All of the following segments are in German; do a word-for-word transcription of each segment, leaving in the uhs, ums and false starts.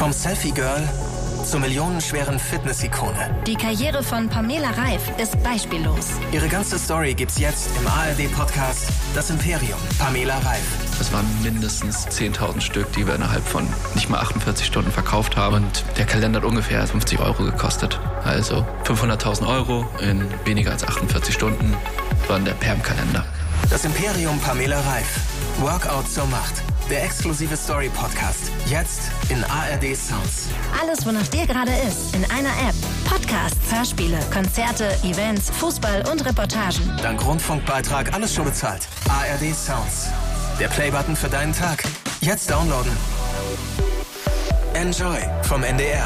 Vom Selfie-Girl zur millionenschweren Fitness-Ikone. Die Karriere von Pamela Reif ist beispiellos. Ihre ganze Story gibt's jetzt im A R D-Podcast Das Imperium. Pamela Reif. Das waren mindestens zehntausend Stück, die wir innerhalb von nicht mal achtundvierzig Stunden verkauft haben. Und der Kalender hat ungefähr fünfzig Euro gekostet. Also fünfhunderttausend Euro in weniger als achtundvierzig Stunden waren der Perm-Kalender. Das Imperium Pamela Reif. Workout zur Macht. Der exklusive Story-Podcast. Jetzt in A R D Sounds. Alles, wonach dir gerade ist, in einer App. Podcasts, Hörspiele, Konzerte, Events, Fußball und Reportagen. Dank Rundfunkbeitrag alles schon bezahlt. A R D Sounds. Der Playbutton für deinen Tag. Jetzt downloaden. Enjoy vom N D R.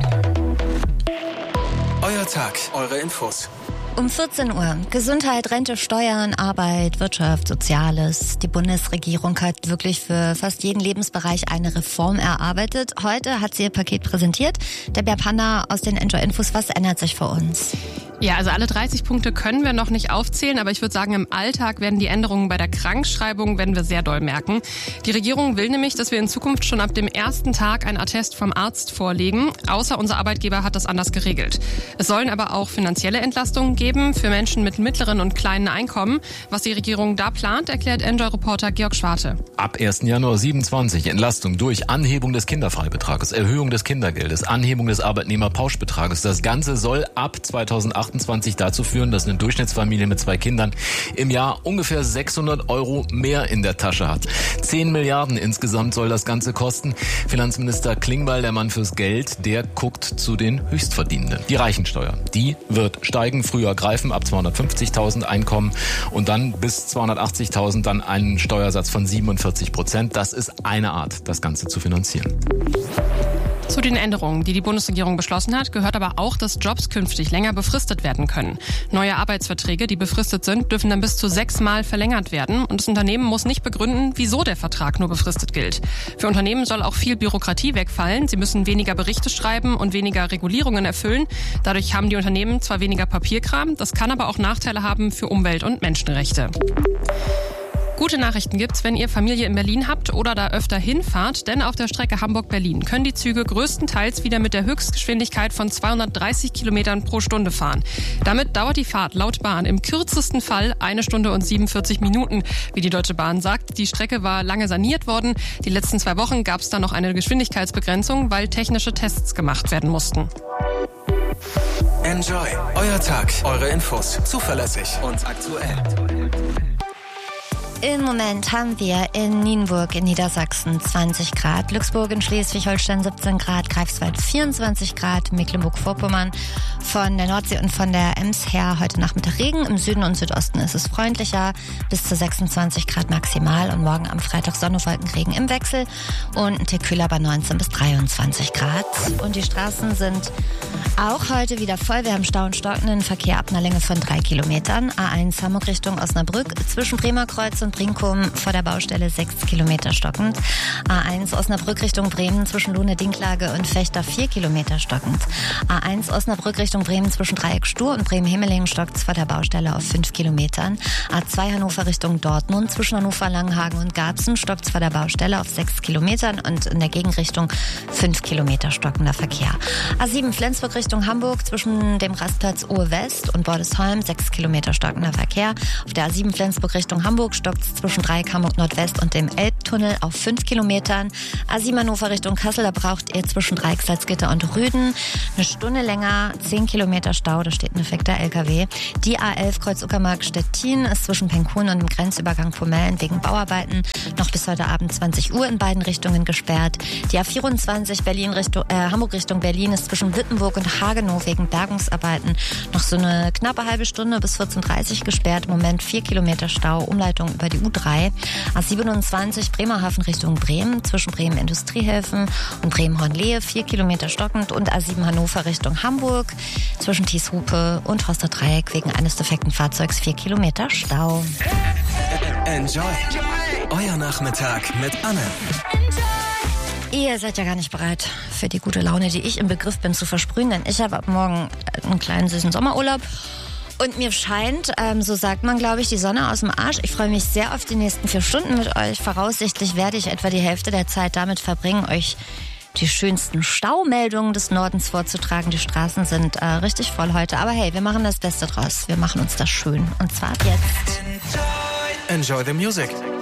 Euer Tag, eure Infos. Um vierzehn Uhr. Gesundheit, Rente, Steuern, Arbeit, Wirtschaft, Soziales. Die Bundesregierung hat wirklich für fast jeden Lebensbereich eine Reform erarbeitet. Heute hat sie ihr Paket präsentiert. Der Bär Panda aus den Enjoy Infos. Was ändert sich für uns? Ja, also alle dreißig Punkte können wir noch nicht aufzählen, aber ich würde sagen, im Alltag werden die Änderungen bei der Krankschreibung werden wir sehr doll merken. Die Regierung will nämlich, dass wir in Zukunft schon ab dem ersten Tag einen Attest vom Arzt vorlegen, außer unser Arbeitgeber hat das anders geregelt. Es sollen aber auch finanzielle Entlastungen geben für Menschen mit mittleren und kleinen Einkommen. Was die Regierung da plant, erklärt Enjoy-Reporter Georg Schwarte. Ab ersten Januar siebenundzwanzig Entlastung durch Anhebung des Kinderfreibetrages, Erhöhung des Kindergeldes, Anhebung des Arbeitnehmerpauschbetrages. Das Ganze soll ab zweitausendachtundzwanzig dazu führen, dass eine Durchschnittsfamilie mit zwei Kindern im Jahr ungefähr sechshundert Euro mehr in der Tasche hat. zehn Milliarden insgesamt soll das Ganze kosten. Finanzminister Klingbeil, der Mann fürs Geld, der guckt zu den Höchstverdienenden. Die Reichensteuer, die wird steigen, früher greifen, ab zweihundertfünfzigtausend Einkommen und dann bis zweihundertachtzigtausend dann einen Steuersatz von siebenundvierzig Prozent. Das ist eine Art, das Ganze zu finanzieren. Zu den Änderungen, die die Bundesregierung beschlossen hat, gehört aber auch, dass Jobs künftig länger befristet werden können. Neue Arbeitsverträge, die befristet sind, dürfen dann bis zu sechsmal verlängert werden und das Unternehmen muss nicht begründen, wieso der Vertrag nur befristet gilt. Für Unternehmen soll auch viel Bürokratie wegfallen. Sie müssen weniger Berichte schreiben und weniger Regulierungen erfüllen. Dadurch haben die Unternehmen zwar weniger Papierkram, das kann aber auch Nachteile haben für Umwelt- und Menschenrechte. Gute Nachrichten gibt's, wenn ihr Familie in Berlin habt oder da öfter hinfahrt, denn auf der Strecke Hamburg-Berlin können die Züge größtenteils wieder mit der Höchstgeschwindigkeit von zweihundertdreißig Kilometern pro Stunde fahren. Damit dauert die Fahrt laut Bahn im kürzesten Fall eine Stunde und siebenundvierzig Minuten, wie die Deutsche Bahn sagt. Die Strecke war lange saniert worden. Die letzten zwei Wochen gab's da noch eine Geschwindigkeitsbegrenzung, weil technische Tests gemacht werden mussten. Enjoy. Euer Tag, eure Infos. Zuverlässig und aktuell. Im Moment haben wir in Nienburg in Niedersachsen zwanzig Grad, Glücksburg in Schleswig-Holstein siebzehn Grad, Greifswald vierundzwanzig Grad, Mecklenburg-Vorpommern von der Nordsee und von der Ems her heute Nachmittag Regen. Im Süden und Südosten ist es freundlicher, bis zu sechsundzwanzig Grad maximal und morgen am Freitag Sonne, Wolken, Regen im Wechsel und ein Tick kühler bei neunzehn bis dreiundzwanzig Grad. Und die Straßen sind auch heute wieder voll. Wir haben Stau und stockenden Verkehr ab einer Länge von drei Kilometern. A eins Hamburg Richtung Osnabrück zwischen Bremerkreuz und Brinkum vor der Baustelle sechs Kilometer stockend. A eins Osnabrück Richtung Bremen zwischen Lohne-Dinklage und Fechter vier Kilometer stockend. A eins Osnabrück Richtung Bremen zwischen Dreieck Stur und Bremen-Himmelingen stockt vor der Baustelle auf fünf Kilometern. A zwei Hannover Richtung Dortmund zwischen Hannover, Langenhagen und Garbsen stockt vor der Baustelle auf sechs Kilometern und in der Gegenrichtung fünf Kilometer stockender Verkehr. A sieben Flensburg Richtung Hamburg zwischen dem Rastplatz Ohe West und Bordesholm sechs Kilometer stockender Verkehr. Auf der A sieben Flensburg Richtung Hamburg stockt es zwischen Dreieck Hamburg Nordwest und dem Elbtunnel auf fünf Kilometern. A sieben Hannover Richtung Kassel, da braucht ihr zwischen Dreieck Salzgitter und Rüden eine Stunde länger, zehn Kilometer Stau, da steht ein defekter L K W. Die A elf Kreuz-Uckermark Stettin ist zwischen Penkun und dem Grenzübergang Pomellen wegen Bauarbeiten noch bis heute Abend zwanzig Uhr in beiden Richtungen gesperrt. Die A vierundzwanzig Berlin Richtung, äh, Hamburg Richtung Berlin ist zwischen Wittenburg und Hagenow wegen Bergungsarbeiten noch so eine knappe halbe Stunde bis vierzehn Uhr dreißig gesperrt. Im Moment vier Kilometer Stau, Umleitung über die U drei. A siebenundzwanzig Bremerhaven Richtung Bremen zwischen Bremen Industriehäfen und Bremen-Hornlehe vier Kilometer stockend und A sieben Hannover Richtung Hamburg zwischen Thieshupe und Horster Dreieck wegen eines defekten Fahrzeugs vier Kilometer Stau. Enjoy. Euer Nachmittag mit Anne. Ihr seid ja gar nicht bereit für die gute Laune, die ich im Begriff bin zu versprühen, denn ich habe ab morgen einen kleinen süßen Sommerurlaub. Und mir scheint, ähm, so sagt man, glaube ich, die Sonne aus dem Arsch. Ich freue mich sehr auf die nächsten vier Stunden mit euch. Voraussichtlich werde ich etwa die Hälfte der Zeit damit verbringen, euch die schönsten Staumeldungen des Nordens vorzutragen. Die Straßen sind äh, richtig voll heute. Aber hey, wir machen das Beste draus. Wir machen uns das schön. Und zwar jetzt. Enjoy the music.